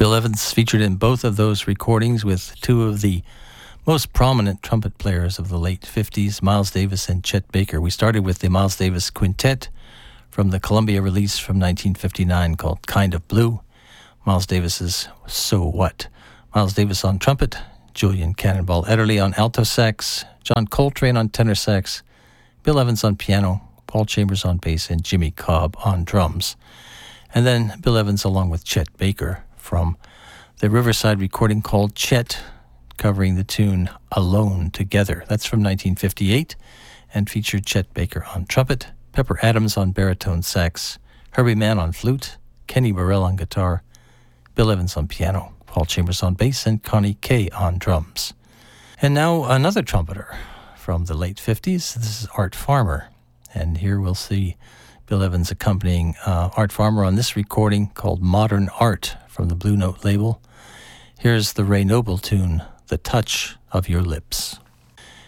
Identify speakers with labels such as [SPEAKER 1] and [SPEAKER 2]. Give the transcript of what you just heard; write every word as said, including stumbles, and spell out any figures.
[SPEAKER 1] Bill Evans featured in both of those recordings with two of the most prominent trumpet players of the late fifties, Miles Davis and Chet Baker. We started with the Miles Davis Quintet from the Columbia release from nineteen fifty-nine called Kind of Blue. Miles Davis's So What. Miles Davis on trumpet, Julian Cannonball Ederle on alto sax, John Coltrane on tenor sax, Bill Evans on piano, Paul Chambers on bass, and Jimmy Cobb on drums. And then Bill Evans along with Chet Baker from the Riverside recording called Chet, covering the tune Alone Together. That's from nineteen fifty-eight and featured Chet Baker on trumpet, Pepper Adams on baritone sax, Herbie Mann on flute, Kenny Burrell on guitar, Bill Evans on piano, Paul Chambers on bass, and Connie Kay on drums. And now another trumpeter from the late fifties. This is Art Farmer. And here we'll see Bill Evans accompanying uh, Art Farmer on this recording called Modern Art from the Blue Note label. Here's the Ray Noble tune, The Touch of Your Lips.